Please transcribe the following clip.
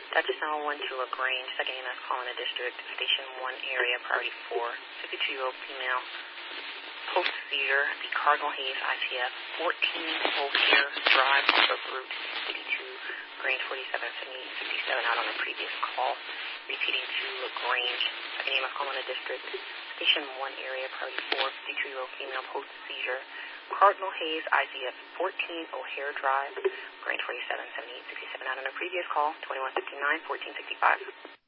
Dutchess 911 to LaGrange, 2nd EMS calling the district, Station 1 area, priority 4, 52-year-old female, post seizure, the Cardinal Hayes ICF, 14 O'Hare Drive, off of Route 52, Grange 477867, out on a previous call, repeating to LaGrange, 2nd EMS calling the district, Station 1 area, priority 4, 52-year-old female, post seizure, Cardinal Hayes ICF, 14 O'Hare Drive, Grange 477867, out on a previous call, 2159, 1465.